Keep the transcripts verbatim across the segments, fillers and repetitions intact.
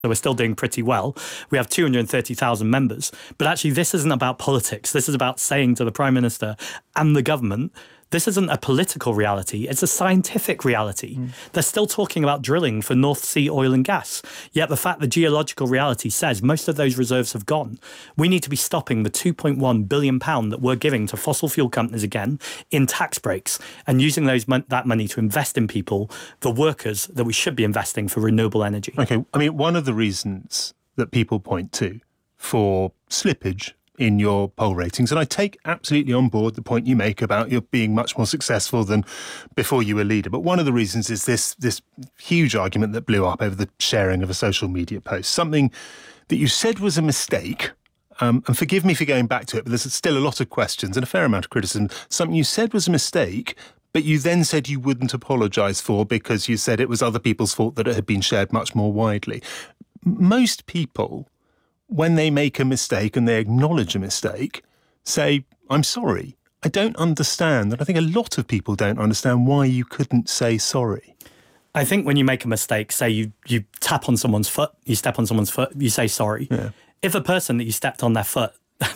So we're still doing pretty well. We have two hundred thirty thousand members. But actually, this isn't about politics. This is about saying to the Prime Minister and the government, this isn't a political reality. It's a scientific reality. Mm. They're still talking about drilling for North Sea oil and gas. Yet the fact the geological reality says most of those reserves have gone. We need to be stopping the two point one billion pounds that we're giving to fossil fuel companies again in tax breaks and using those mon- that money to invest in people, the workers that we should be investing for renewable energy. OK, I mean, one of the reasons that people point to for slippage in your poll ratings, and I take absolutely on board the point you make about you being much more successful than before you were leader. But one of the reasons is this this huge argument that blew up over the sharing of a social media post, something that you said was a mistake. Um, and forgive me for going back to it, but there's still a lot of questions and a fair amount of criticism. Something you said was a mistake, but you then said you wouldn't apologise for because you said it was other people's fault that it had been shared much more widely. Most people, when they make a mistake and they acknowledge a mistake, say, I'm sorry. I don't understand. And I think a lot of people don't understand why you couldn't say sorry. I think when you make a mistake, say you, you tap on someone's foot, you step on someone's foot, you say sorry. Yeah. If a person that you stepped on their foot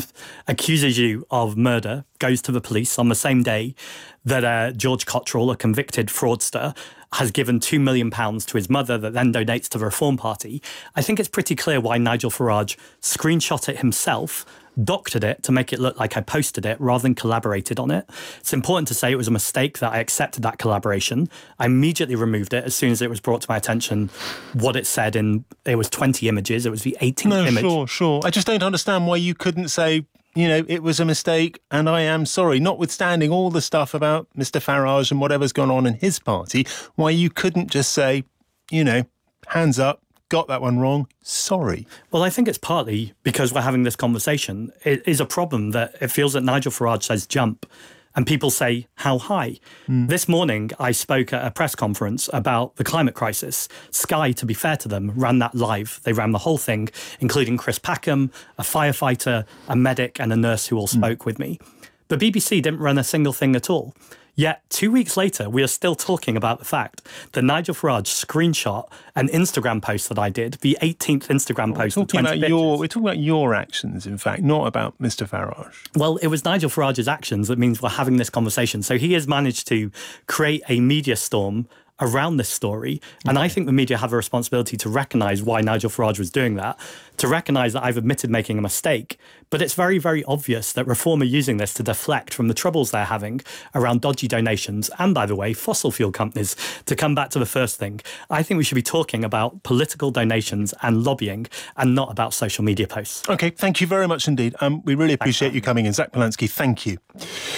accuses you of murder, goes to the police on the same day that uh, George Cottrell, a convicted fraudster, has given two million pounds to his mother that then donates to the Reform Party, I think it's pretty clear why Nigel Farage screenshot it himself, doctored it to make it look like I posted it rather than collaborated on it. It's important to say it was a mistake that I accepted that collaboration. I immediately removed it as soon as it was brought to my attention what it said in, it was twenty images, it was the eighteenth no, image. Sure, sure. I just don't understand why you couldn't say, you know, it was a mistake and I am sorry, notwithstanding all the stuff about Mister Farage and whatever's gone on in his party, why you couldn't just say, you know, hands up, got that one wrong, sorry. Well, I think it's partly because we're having this conversation. It is a problem that it feels that Nigel Farage says jump and people say, how high? Mm. This morning, I spoke at a press conference about the climate crisis. Sky, to be fair to them, ran that live. They ran the whole thing, including Chris Packham, a firefighter, a medic and a nurse who all spoke mm. with me. The B B C didn't run a single thing at all. Yet, two weeks later, we are still talking about the fact that Nigel Farage screenshot an Instagram post that I did, the eighteenth Instagram well, post. We're talking, about your, we're talking about your actions, in fact, not about Mister Farage. Well, it was Nigel Farage's actions that means we're having this conversation. So he has managed to create a media storm around this story. And okay. I think the media have a responsibility to recognise why Nigel Farage was doing that, to recognise that I've admitted making a mistake. But it's very, very obvious that Reform are using this to deflect from the troubles they're having around dodgy donations and, by the way, fossil fuel companies. To come back to the first thing, I think we should be talking about political donations and lobbying and not about social media posts. OK, thank you very much indeed. Um, we really appreciate Thanks, you coming in. Zach Polanski, thank you.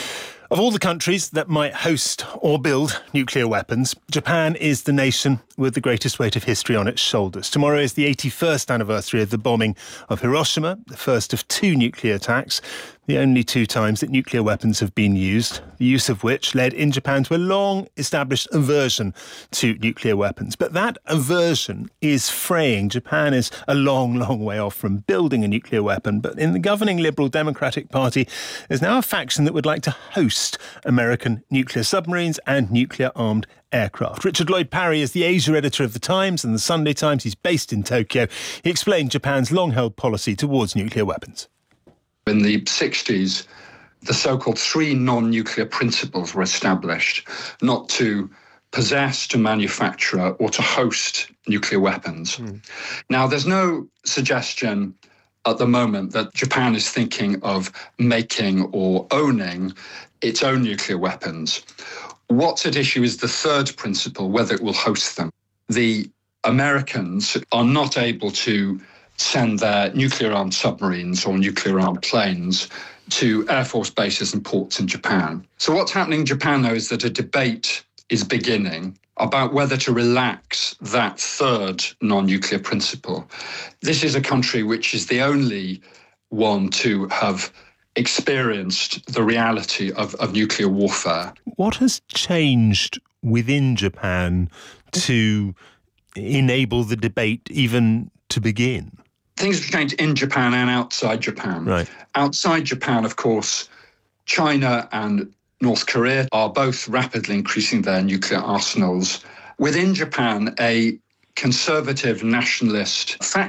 Of all the countries that might host or build nuclear weapons, Japan is the nation with the greatest weight of history on its shoulders. Tomorrow is the eighty-first anniversary of the bombing of Hiroshima, the first of two nuclear attacks, the only two times that nuclear weapons have been used, the use of which led in Japan to a long-established aversion to nuclear weapons. But that aversion is fraying. Japan is a long, long way off from building a nuclear weapon, but in the governing Liberal Democratic Party, there's now a faction that would like to host American nuclear submarines and nuclear-armed aircraft. Richard Lloyd-Parry is the Asia editor of The Times and The Sunday Times. He's based in Tokyo. He explained Japan's long-held policy towards nuclear weapons. In the sixties, the so-called three non-nuclear principles were established: not to possess, to manufacture, or to host nuclear weapons. Mm. Now, there's no suggestion at the moment that Japan is thinking of making or owning its own nuclear weapons. What's at issue is the third principle, whether it will host them. The Americans are not able to send their nuclear-armed submarines or nuclear-armed planes to Air Force bases and ports in Japan. So what's happening in Japan, though, is that a debate is beginning about whether to relax that third non-nuclear principle. This is a country which is the only one to have experienced the reality of, of nuclear warfare. What has changed within Japan to enable the debate even to begin? Things have changed in Japan and outside Japan. Right. Outside Japan, of course, China and North Korea are both rapidly increasing their nuclear arsenals. Within Japan, a conservative nationalist fact